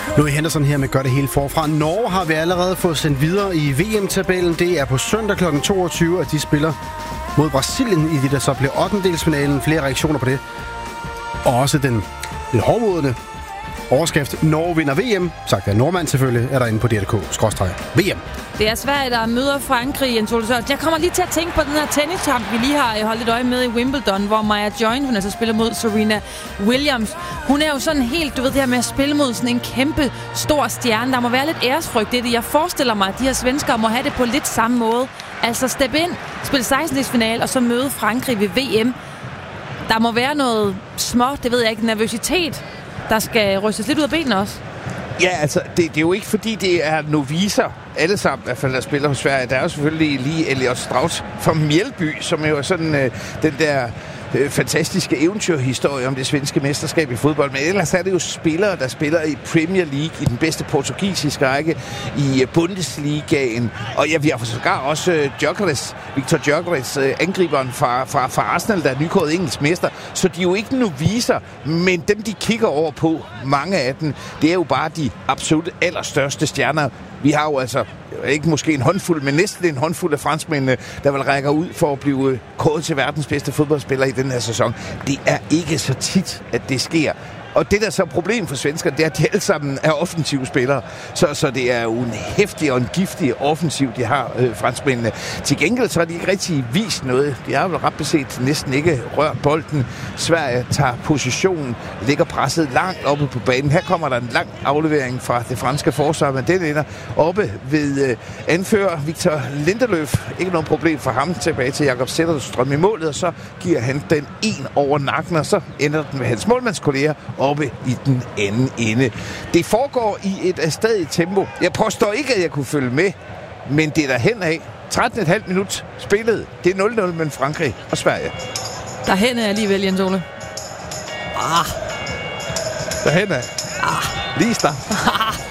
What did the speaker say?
Louis Henderson her med Gør det hele forfra. Norge har vi allerede fået sendt videre i VM-tabellen. Det er på søndag kl. 22, at de spiller mod Brasilien i det, der så bliver 8-delsfinalen. Flere reaktioner på det. Og også den lidt hårdmodende overskrift: Norge vinder VM. Sagt af nordmand selvfølgelig, er der inde på DRK/VM. Det er Sverige, der møder Frankrig, Jens Ole Sørensen. Jeg kommer lige til at tænke på den her tenniskamp, vi lige har holdt et øje med i Wimbledon, hvor Maja Join, hun altså spiller mod Serena Williams. Hun er jo sådan helt, du ved, det her med at spille mod sådan en kæmpe stor stjerne. Der må være lidt æresfrygt i det. Jeg forestiller mig, at de her svenskere må have det på lidt samme måde. Altså step ind, spille 16-delsfinale og så møde Frankrig ved VM. Der må være noget det ved jeg ikke, nervøsitet, der skal rystes lidt ud af benene også. Ja, altså, det er jo ikke fordi, det er novicer, alle sammen i hvert fald, der spiller hos Sverige. Der er jo selvfølgelig lige Elliot Strauss fra Mjällby, som jo er sådan den der fantastiske eventyrhistorie om det svenske mesterskab i fodbold. Men ellers er det jo spillere, der spiller i Premier League, i den bedste portugisiske række, i Bundesligaen. Og ja, vi har sågar også Victor Gyökeres, angriberen fra Arsenal, der er nykåret engelsk mester. Så de er jo ikke novicer, men dem, de kigger over på, mange af dem, det er jo bare de absolut allerstørste stjerner. Vi har jo altså ikke måske en håndfuld, men næsten en håndfuld af franskmændene, der vil række ud for at blive kåret til verdens bedste fodboldspiller i den her sæson. Det er ikke så tit, at det sker. Og det, der så er problem for svenskerne, det er, at de alle sammen er offensive spillere. Så det er jo en hæftig og en giftig offensiv, de har, franskmændene. Til gengæld så har de ikke rigtig vist noget. De har jo ret beset næsten ikke rørt bolden. Sverige tager positionen, ligger presset langt oppe på banen. Her kommer der en lang aflevering fra det franske forsvar, men den ender oppe ved anfører Victor Lindelöf. Ikke noget problem for ham. Tilbage til Jakob Zetterstrøm i målet, og så giver han den en over nakken, og så ender den med hans målmandskolleger oppe i den anden ende. Det foregår i et stadigt tempo. Jeg påstår ikke, at jeg kunne følge med, men det er der hen af. 13,5 minut spillet. Det er 0-0 mellem Frankrig og Sverige. Derhen er alligevel, Jens Ole. Derhen er. Lige start.